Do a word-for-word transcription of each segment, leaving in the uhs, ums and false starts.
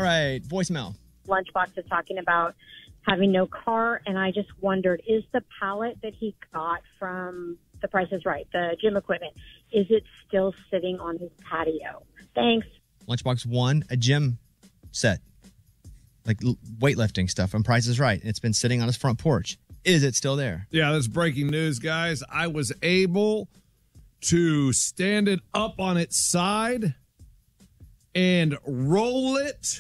All right, voicemail. Lunchbox is talking about having no car, and I just wondered, is the pallet that he got from The Price is Right, the gym equipment, is it still sitting on his patio? Thanks. Lunchbox won a gym set, like l- weightlifting stuff from Price is Right. It's been sitting on his front porch. Is it still there? Yeah, that's breaking news, guys. I was able to stand it up on its side and roll it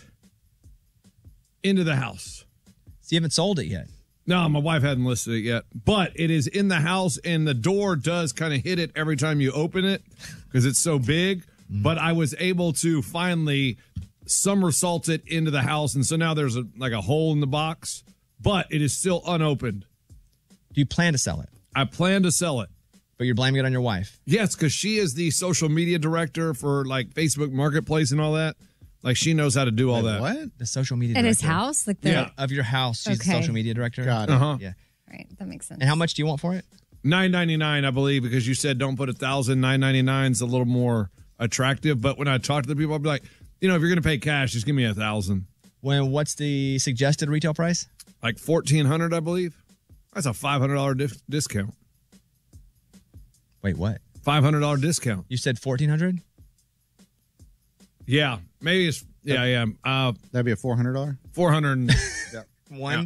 into the house. So you haven't sold it yet? No, my wife hadn't listed it yet, but it is in the house, and the door does kind of hit it every time you open it because it's so big. Mm. But I was able to finally somersault it into the house, and so now there's a, like a hole in the box, but it is still unopened. Do you plan to sell it? I plan to sell it. But you're blaming it on your wife? Yes, because she is the social media director for like Facebook Marketplace and all that. Like she knows how to do all Wait, that. What? The social media At director. his house? Like the Yeah. Of your house. She's Okay. the social media director. Got it. Uh-huh. Yeah. Right, that makes sense. And how much do you want for it? nine ninety-nine, I believe, because you said don't put a thousand. nine ninety-nine is a little more attractive. But when I talk to the people, I'll be like, you know, if you're going to pay cash, just give me a thousand. When what's the suggested retail price? Like fourteen hundred, I believe. That's a five hundred dollars dif- discount. Wait, what? five hundred dollars discount. You said fourteen hundred? Yeah, maybe it's yeah, yeah. Uh, That'd be a four hundred dollars? four hundred. Yeah. One.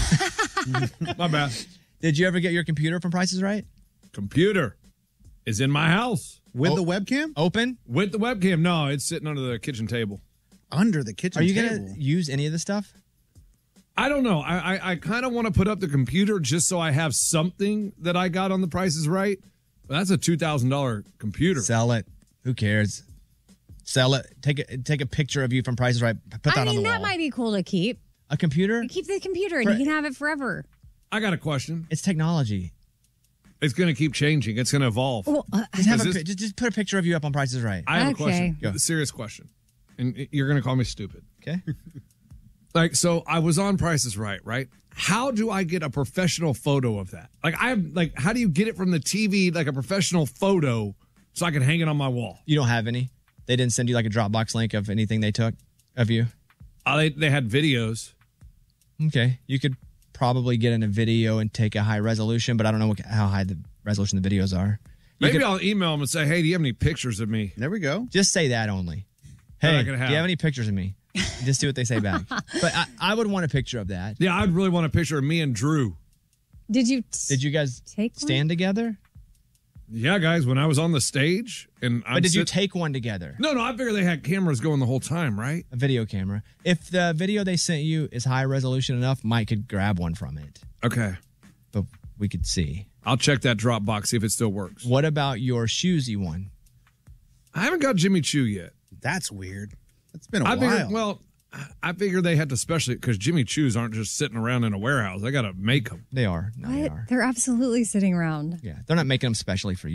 My bad. Did you ever get your computer from Price is Right? Computer is in my house With Oh. the webcam? Open? with the webcam. No, it's sitting under the kitchen table. Under the kitchen Are you table. going to use any of this stuff? I don't know. I I, I kind of want to put up the computer just so I have something that I got on The Price is Right. But that's a two thousand dollars computer. Sell it. Who cares? Sell it. Take a take a picture of you from Price is Right. Put that I on mean, the that wall. might be cool to keep. A computer? Keep the computer and For- you can have it forever. I got a question. It's technology. It's going to keep changing. It's going to evolve. Well, uh, Just, have a, Is this- pi- just, just put a picture of you up on Price is Right. I have Okay. a question. Go. A serious question. And you're going to call me stupid. Okay? Like, so I was on Price is Right, right? How do I get a professional photo of that? Like, I'm like, how do you get it from the T V, like a professional photo, so I can hang it on my wall? You don't have any? They didn't send you like a Dropbox link of anything they took of you? Uh, they, they had videos. Okay. You could probably get in a video and take a high resolution, but I don't know what, how high the resolution the videos are. You Maybe could- I'll email them and say, hey, do you have any pictures of me? There we go. Just say that only. That Hey, I do could you have. have any pictures of me? Just see what they say back. But I, I would want a picture of that. Yeah, I'd really want a picture of me and Drew. did you? Did you guys Take one? stand together? Yeah, guys, when I was on the stage. and But did you take one together? No, no, I figured they had cameras going the whole time, right? A video camera. If the video they sent you is high resolution enough, Mike could grab one from it. Okay. But we could see. I'll check that Dropbox, see if it still works. What about your shoesy one? I haven't got Jimmy Choo yet. That's weird. It's been a I while. figured, well, I figured they had to specially, because Jimmy Choo's aren't just sitting around in a warehouse. They got to make them. They are. No, they What? are. They're absolutely sitting around. Yeah. They're not making them specially for you.